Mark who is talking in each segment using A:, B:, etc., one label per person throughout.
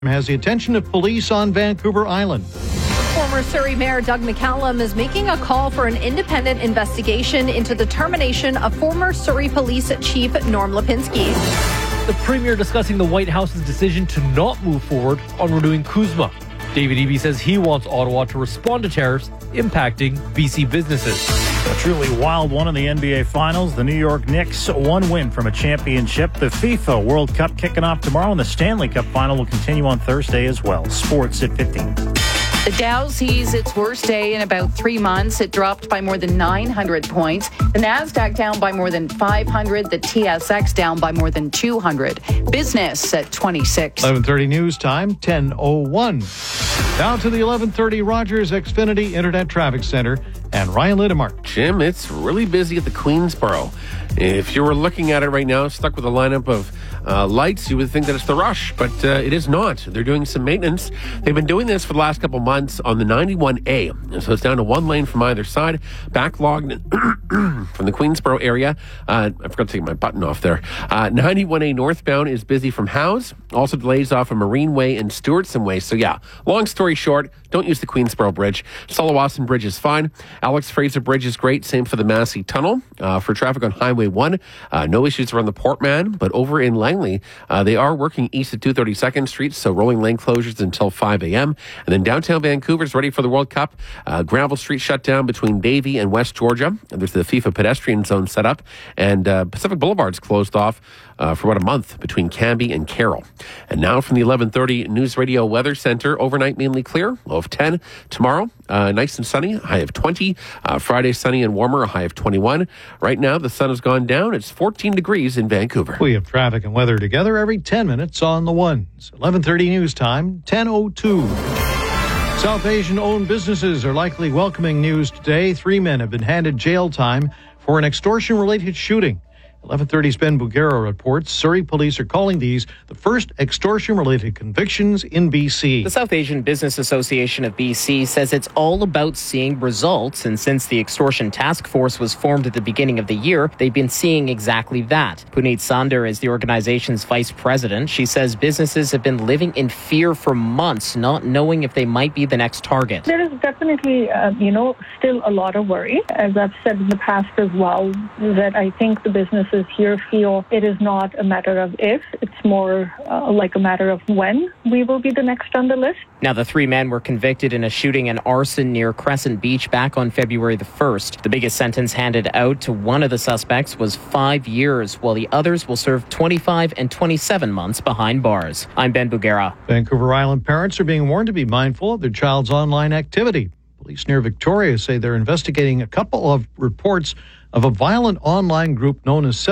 A: has the attention of police on Vancouver Island.
B: Former Surrey Mayor Doug McCallum is making a call for an independent investigation into the termination of former Surrey Police Chief Norm Lipinski.
C: The Premier discussing the White House's decision to not move forward on renewing CUSMA. David Eby says he wants Ottawa to respond to tariffs impacting BC businesses.
D: A truly wild one in the NBA Finals. The New York Knicks, one win from a championship. The FIFA World Cup kicking off tomorrow, and the Stanley Cup Final will continue on Thursday as well. Sports at 15.
E: The Dow sees its worst day in about 3 months. It dropped by more than 900 points. The Nasdaq down by more than 500. The TSX down by more than 200. Business at 26.
A: 11:30 news time, 10:01. Now to the 11:30 Rogers Xfinity Internet Traffic Center and Ryan Lidemark.
F: Jim, it's really busy at the Queensboro. If you were looking at it right now, stuck with a lineup of lights, you would think that it's the rush, but it is not. They're doing some maintenance. They've been doing this for the last couple months on the 91A. So it's down to one lane from either side, backlogged from the Queensboro area. I forgot to take my button off there. 91A northbound is busy from Howes. Also delays off of Marine Way and Stewardson Way. So yeah, long story short, don't use the Queensboro Bridge. Sulawesson Bridge is fine. Alex Fraser Bridge is great. Same for the Massey Tunnel. For traffic on Highway 1, no issues around the Portman, but over in Langley, they are working east of 232nd Street, so rolling lane closures until 5 a.m. And then downtown Vancouver is ready for the World Cup. Granville Street shut down between Davie and West Georgia. And there's the FIFA pedestrian zone set up, and Pacific Boulevard's closed off for about a month between Cambie and Carroll. And now from the 11:30 News Radio Weather Center, overnight mainly clear, low of 10. Tomorrow, nice and sunny, high of 20. Friday, sunny and warmer, a high of 21. Right now, the sun has gone down. It's 14 degrees in Vancouver.
A: We have traffic and weather together every 10 minutes on the ones. 11:30 news time, 10:02. South Asian-owned businesses are likely welcoming news today. 3 men have been handed jail time for an extortion-related shooting. 11:30's Ben Bugera reports Surrey police are calling these the first extortion-related convictions in BC.
G: The South Asian Business Association of BC says it's all about seeing results, and since the extortion task force was formed at the beginning of the year, they've been seeing exactly that. Puneet Sander is the organization's vice president. She says businesses have been living in fear for months, not knowing if they might be the next target.
H: There is definitely, still a lot of worry. As I've said in the past as well, that I think the businesses here feel it is not a matter of if, it's more like a matter of when we will be the next on the list.
G: Now, the 3 men were convicted in a shooting and arson near Crescent Beach back on February the 1st. The biggest sentence handed out to one of the suspects was 5 years, while the others will serve 25 and 27 months behind bars. I'm Ben Bugera.
A: Vancouver Island parents are being warned to be mindful of their child's online activity. Police near Victoria say they're investigating a couple of reports of a violent online group known as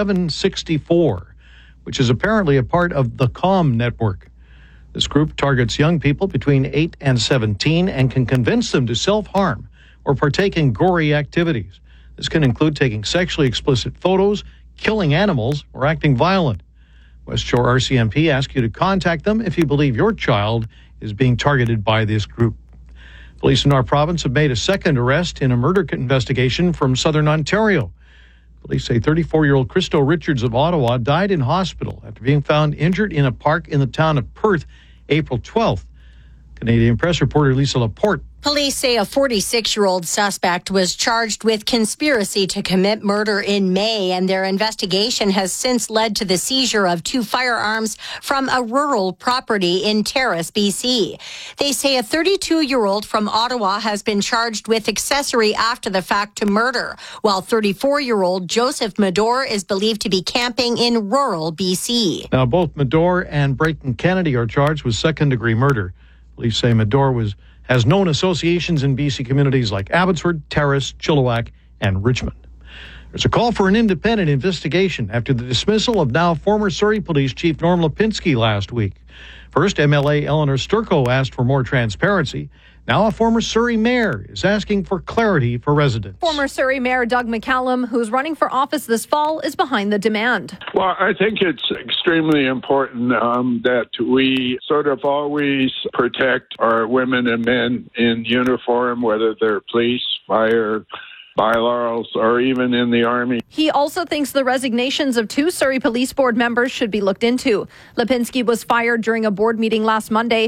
A: 764, which is apparently a part of the COM network. This group targets young people between 8 and 17 and can convince them to self-harm or partake in gory activities. This can include taking sexually explicit photos, killing animals, or acting violent. West Shore RCMP asks you to contact them if you believe your child is being targeted by this group. Police in our province have made a second arrest in a murder investigation from southern Ontario. Police say 34-year-old Christo Richards of Ottawa died in hospital after being found injured in a park in the town of Perth April 12th. Canadian Press reporter Lisa Laporte.
I: Police say a 46-year-old suspect was charged with conspiracy to commit murder in May, and their investigation has since led to the seizure of 2 firearms from a rural property in Terrace, BC. They say a 32-year-old from Ottawa has been charged with accessory after the fact to murder, while 34-year-old Joseph Medor is believed to be camping in rural BC.
A: Now, both Medor and Brayton Kennedy are charged with second-degree murder. Police say Medor has known associations in BC communities like Abbotsford, Terrace, Chilliwack, and Richmond. There's a call for an independent investigation after the dismissal of now former Surrey Police Chief Norm Lipinski last week. First, MLA Eleanor Sturco asked for more transparency. Now a former Surrey mayor is asking for clarity for residents.
B: Former Surrey Mayor Doug McCallum, who's running for office this fall, is behind the demand.
J: Well, I think it's extremely important that we sort of always protect our women and men in uniform, whether they're police, fire, bylaws or even in the Army.
B: He also thinks the resignations of 2 Surrey Police Board members should be looked into. Lipinski was fired during a board meeting last Monday